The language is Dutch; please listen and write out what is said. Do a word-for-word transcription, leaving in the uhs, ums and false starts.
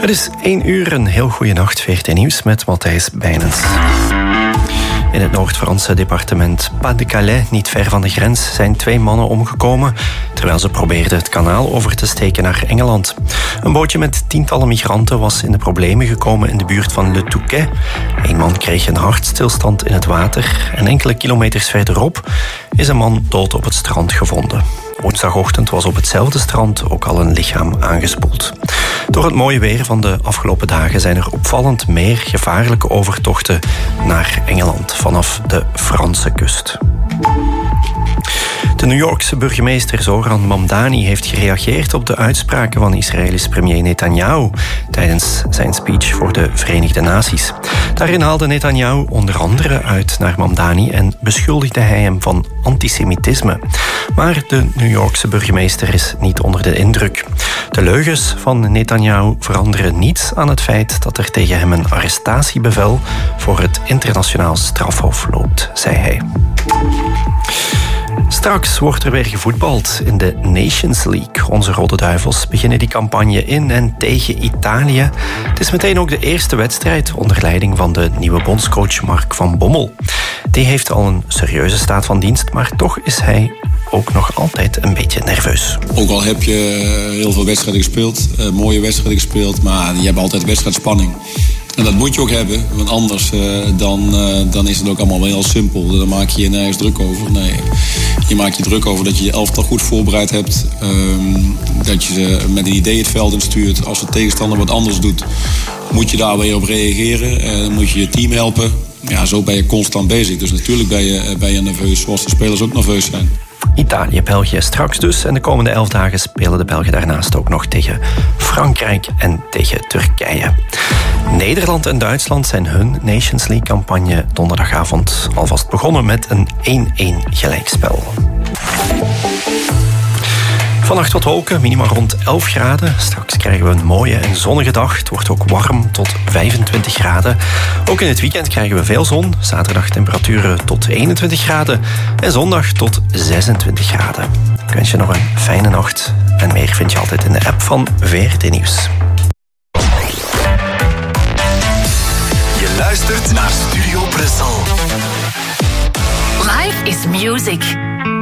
Het is één uur, een heel goede nacht, V R T Nieuws met Matthijs Bijnens. In het Noord-Franse departement Pas-de-Calais, niet ver van de grens, zijn twee mannen omgekomen terwijl ze probeerden het kanaal over te steken naar Engeland. Een bootje met tientallen migranten was in de problemen gekomen in de buurt van Le Touquet. Een man kreeg een hartstilstand in het water en enkele kilometers verderop is een man dood op het strand gevonden. Woensdagochtend was op hetzelfde strand ook al een lichaam aangespoeld. Door het mooie weer van de afgelopen dagen zijn er opvallend meer gevaarlijke overtochten naar Engeland vanaf de Franse kust. De New Yorkse burgemeester Zohran Mamdani heeft gereageerd op de uitspraken van Israëlisch premier Netanyahu tijdens zijn speech voor de Verenigde Naties. Daarin haalde Netanyahu onder andere uit naar Mamdani en beschuldigde hij hem van antisemitisme. Maar de New Yorkse burgemeester is niet onder de indruk. De leugens van Netanyahu veranderen niets aan het feit dat er tegen hem een arrestatiebevel voor het internationaal strafhof loopt, zei hij. Straks wordt er weer gevoetbald in de Nations League. Onze Rode Duivels beginnen die campagne in en tegen Italië. Het is meteen ook de eerste wedstrijd onder leiding van de nieuwe bondscoach Mark van Bommel. Die heeft al een serieuze staat van dienst, maar toch is hij ook nog altijd een beetje nerveus. Ook al heb je heel veel wedstrijden gespeeld, uh, mooie wedstrijden gespeeld, maar je hebt altijd wedstrijdspanning. En dat moet je ook hebben, want anders uh, dan, uh, dan is het ook allemaal wel heel simpel. Dan maak je je nergens druk over. Nee, je maakt je druk over dat je je elftal goed voorbereid hebt. Um, dat je ze met een idee het veld instuurt. Als de tegenstander wat anders doet, moet je daar weer op reageren. Uh, dan moet je je team helpen. Ja, zo ben je constant bezig. Dus natuurlijk ben je, ben je nerveus, zoals de spelers ook nerveus zijn. Italië, België straks dus. En de komende elf dagen spelen de Belgen daarnaast ook nog tegen Frankrijk en tegen Turkije. Nederland en Duitsland zijn hun Nations League-campagne donderdagavond alvast begonnen met een één-één gelijkspel. Vannacht wat wolken, minimaal rond elf graden. Straks krijgen we een mooie en zonnige dag. Het wordt ook warm tot vijfentwintig graden. Ook in het weekend krijgen we veel zon. Zaterdag temperaturen tot eenentwintig graden. En zondag tot zesentwintig graden. Ik wens je nog een fijne nacht. En meer vind je altijd in de app van V R T Nieuws. Je luistert naar Studio Brussel. Life is music.